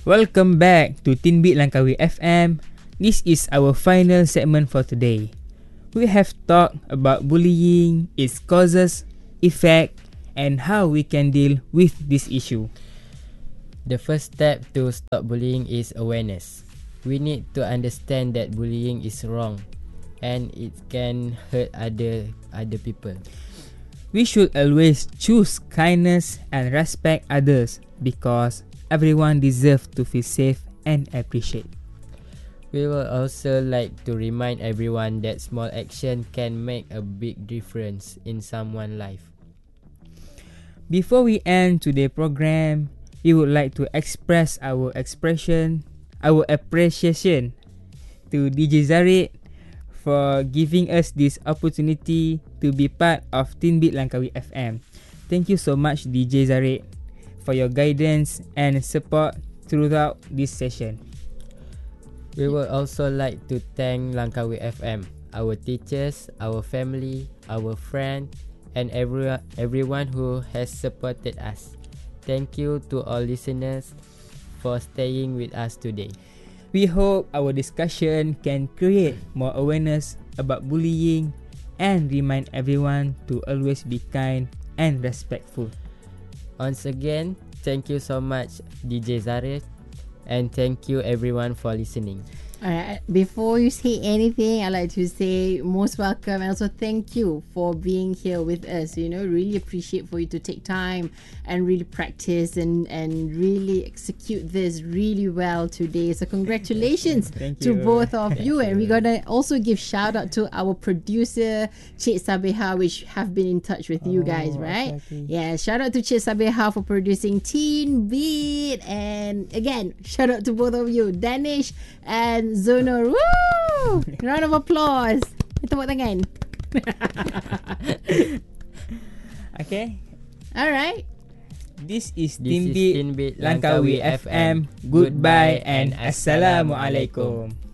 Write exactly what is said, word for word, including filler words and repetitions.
Welcome back to Tinbit Langkawi F M. This is our final segment for today. We have talked about bullying, its causes, effect, and how we can deal with this issue. The first step to stop bullying is awareness. We need to understand that bullying is wrong and it can hurt other other people. We should always choose kindness and respect others because everyone deserves to feel safe and appreciated. We will also like to remind everyone that small action can make a big difference in someone's life. Before we end today's program, we would like to express our expression, our appreciation to D J Zarid for giving us this opportunity to be part of Tinbit Langkawi F M. Thank you so much, D J Zarid, for your guidance and support throughout this session. We would also like to thank Langkawi F M, our teachers, our family, our friends, and everyone, everyone who has supported us. Thank you to all listeners for staying with us today. We hope our discussion can create more awareness about bullying and remind everyone to always be kind and respectful. Once again, thank you so much, D J Zarid, and thank you everyone for listening. Alright, before you say anything, I'd like to say most welcome and also thank you for being here with us. You know, really appreciate for you to take time and really practice and, and really execute this really well today. So congratulations Thank to you. both of you. And we're gonna also give shout out to our producer, Cik Sabeha, which have been in touch with you guys, Oh, right? okay, okay. Yeah, shout out to Cik Sabeha for producing Teen Beat. And again, shout out to both of you, Danish and Zonor. Woo! Round of applause. Tepuk tangan. Okay, Alright. this is This is Tinbit Tinbit Langkawi F M. Goodbye and Assalamualaikum.